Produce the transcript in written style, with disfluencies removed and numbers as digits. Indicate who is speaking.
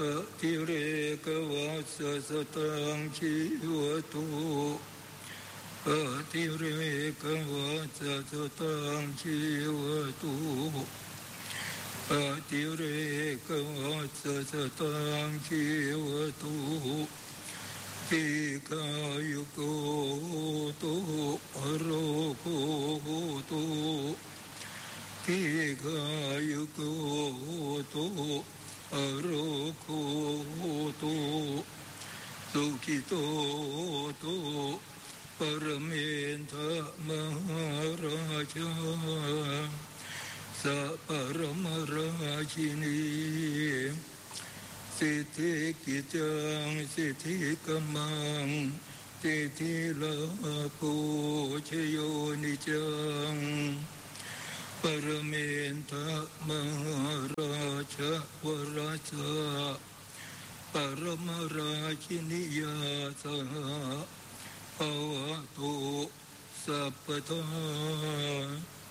Speaker 1: ติเรกวัสสตังชีวตุปฏิเรกวัสสตังชีวตุปฏิเรกวัสสตังชีวตุทิกายุโกตุโรโกตุทิกายุโกตุโรโกตุสุขิโตตุปรเมนทมหาราชาสัพพรมราชินีสิทธิกิจังสิทธิกมังสิทธิลาภุชโยนิจังปรเมนทมหาราชวราชาปรมราชินียาสหภวตุสัพพทา